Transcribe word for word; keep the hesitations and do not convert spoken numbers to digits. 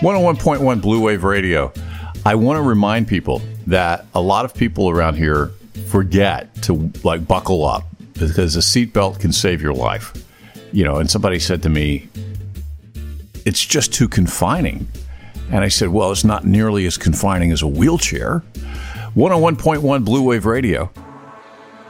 one oh one point one Blue Wave Radio. I want to remind people that a lot of people around here forget to like buckle up because a seatbelt can save your life. You know, and somebody said to me, it's just too confining. And I said, well, it's not nearly as confining as a wheelchair. one oh one point one Blue Wave Radio.